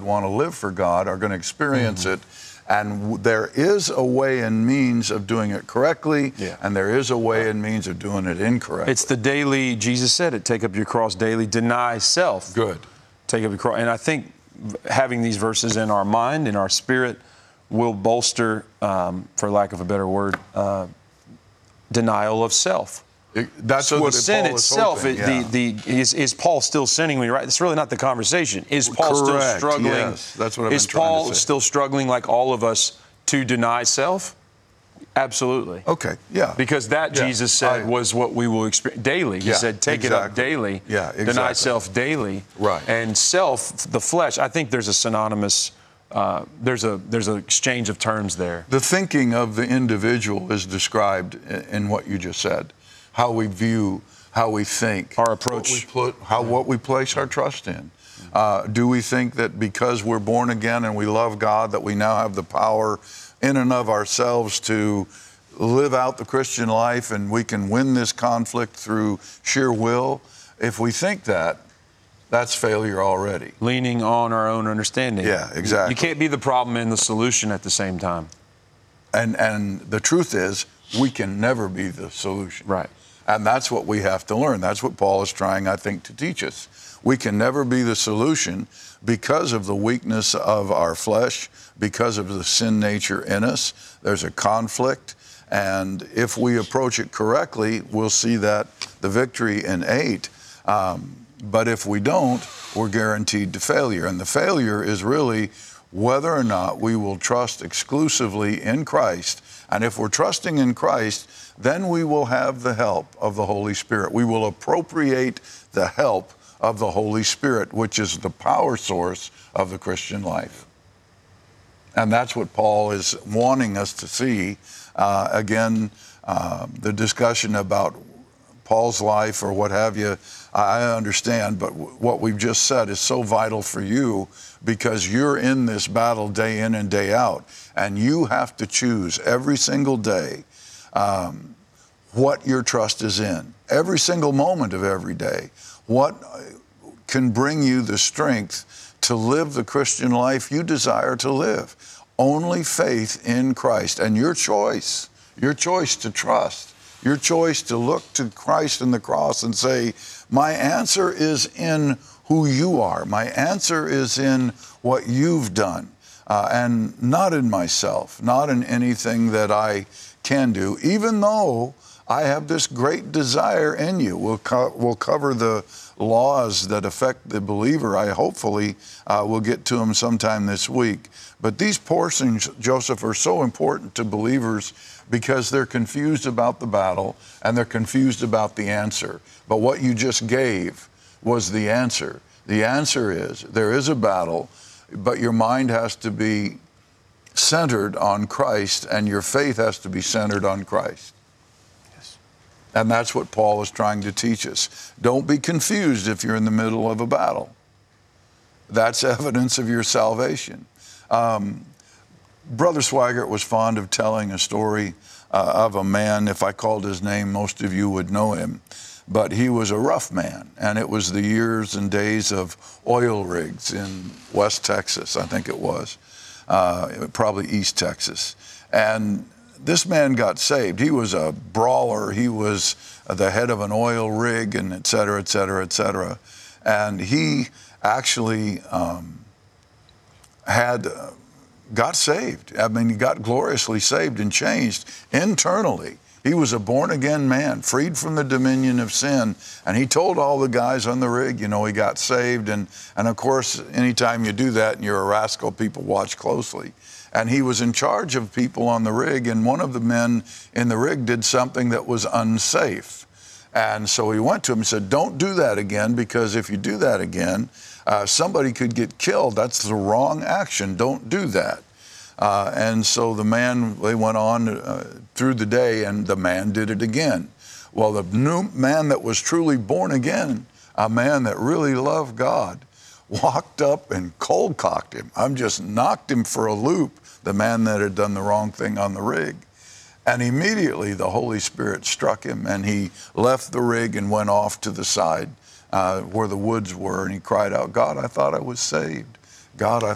want to live for God, are going to experience it. And there is a way and means of doing it correctly, and there is a way and means of doing it incorrectly. It's the daily, Jesus said it, take up your cross daily, deny self. Good. Take up your cross. And I think having these verses in our mind, in our spirit, will bolster, for lack of a better word, denial of self. That's so what the sin Paul is itself, hoping, is Paul still sinning when you write? That's really not the conversation. Is Paul still struggling? Yes, that's what I've been is trying Paul to say. still struggling like all of us to deny self? Absolutely. Okay, yeah. Because that, Jesus said, was what we will experience daily. He said, take it up daily. Yeah, exactly. Deny self daily. Right. And self, the flesh, I think there's a synonymous, there's an exchange of terms there. The thinking of the individual is described in what you just said. How we view, how we think. Our approach. What we place our trust in. Do we think that because we're born again and we love God, that we now have the power in and of ourselves to live out the Christian life and we can win this conflict through sheer will? If we think that, that's failure already. Leaning on our own understanding. Yeah, exactly. You can't be the problem and the solution at the same time. And the truth is, we can never be the solution. Right. And that's what we have to learn. That's what Paul is trying, I think, to teach us. We can never be the solution because of the weakness of our flesh, because of the sin nature in us. There's a conflict. And if we approach it correctly, we'll see that the victory in 8. But if we don't, we're guaranteed to failure. And the failure is really whether or not we will trust exclusively in Christ. And if we're trusting in Christ, then we will have the help of the Holy Spirit. We will appropriate the help of the Holy Spirit, which is the power source of the Christian life. And that's what Paul is wanting us to see. The discussion about Paul's life or what have you, I understand, but what we've just said is so vital for you because you're in this battle day in and day out, and you have to choose every single day what your trust is in, every single moment of every day. What can bring you the strength to live the Christian life you desire to live? Only faith in Christ. And your choice to trust, your choice to look to Christ and the cross and say, my answer is in who you are. My answer is in what you've done, and not in myself, not in anything that I can do, even though I have this great desire in you. We'll cover the laws that affect the believer. I hopefully will get to them sometime this week. But these portions, Joseph, are so important to believers because they're confused about the battle and they're confused about the answer. But what you just gave was the answer. The answer is there is a battle, but your mind has to be centered on Christ and your faith has to be centered on Christ. And that's what Paul is trying to teach us. Don't be confused if you're in the middle of a battle. That's evidence of your salvation. Brother Swaggart was fond of telling a story of a man. If I called his name, most of you would know him. But he was a rough man, and it was the years and days of oil rigs in West Texas, I think it was, probably East Texas. And this man got saved. He was a brawler. He was the head of an oil rig, and et cetera, et cetera, et cetera. And he actually got saved. I mean, he got gloriously saved and changed internally. He was a born-again man, freed from the dominion of sin. And he told all the guys on the rig, you know, he got saved. And of course, anytime you do that and you're a rascal, people watch closely. And he was in charge of people on the rig, and one of the men in the rig did something that was unsafe. And so he went to him and said, don't do that again, because if you do that again, somebody could get killed. That's the wrong action. Don't do that. And so they went on through the day, and the man did it again. Well, the new man that was truly born again, a man that really loved God, walked up and cold-cocked him. Just knocked him for a loop, the man that had done the wrong thing on the rig. And immediately the Holy Spirit struck him, and he left the rig and went off to the side where the woods were, and he cried out, God, I thought I was saved. God, I